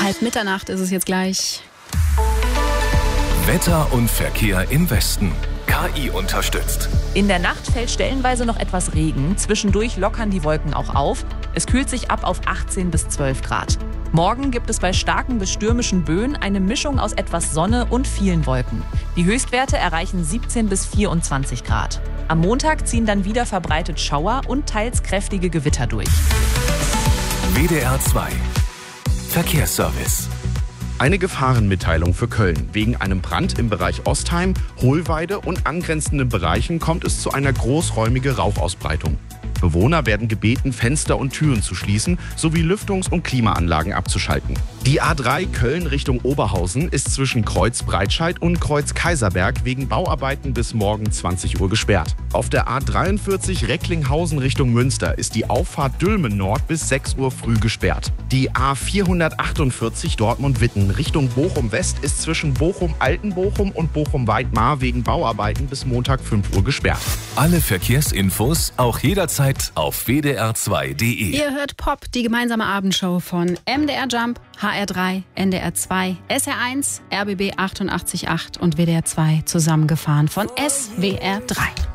12:30 ist es jetzt gleich. Wetter und Verkehr im Westen. KI unterstützt. In der Nacht fällt stellenweise noch etwas Regen. Zwischendurch lockern die Wolken auch auf. Es kühlt sich ab auf 18 bis 12 Grad. Morgen gibt es bei starken bis stürmischen Böen eine Mischung aus etwas Sonne und vielen Wolken. Die Höchstwerte erreichen 17 bis 24 Grad. Am Montag ziehen dann wieder verbreitet Schauer und teils kräftige Gewitter durch. WDR 2 Verkehrsservice. Eine Gefahrenmitteilung für Köln. Wegen einem Brand im Bereich Ostheim, Hohlweide und angrenzenden Bereichen kommt es zu einer großräumigen Rauchausbreitung. Bewohner werden gebeten, Fenster und Türen zu schließen sowie Lüftungs- und Klimaanlagen abzuschalten. Die A3 Köln Richtung Oberhausen ist zwischen Kreuz Breitscheid und Kreuz Kaiserberg wegen Bauarbeiten bis morgen 20 Uhr gesperrt. Auf der A43 Recklinghausen Richtung Münster ist die Auffahrt Dülmen Nord bis 6 Uhr früh gesperrt. Die A448 Dortmund-Witten Richtung Bochum West ist zwischen Bochum-Altenbochum und Bochum-Weidmar wegen Bauarbeiten bis Montag 5 Uhr gesperrt. Alle Verkehrsinfos auch jederzeit auf wdr2.de. Ihr hört Pop, die gemeinsame Abendshow von MDR Jump, HR3, NDR 2, SR1, RBB 88.8 und WDR 2 zusammengefahren von SWR 3.